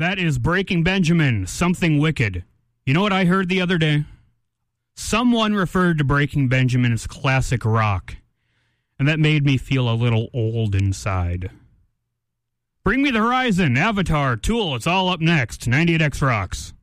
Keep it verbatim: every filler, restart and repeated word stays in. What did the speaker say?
That is Breaking Benjamin, Something Wicked. You know what I heard the other day? Someone referred to Breaking Benjamin as classic rock, and that made me feel a little old inside. Bring Me the Horizon, Avatar, Tool, it's all up next. ninety-eight X Rocks.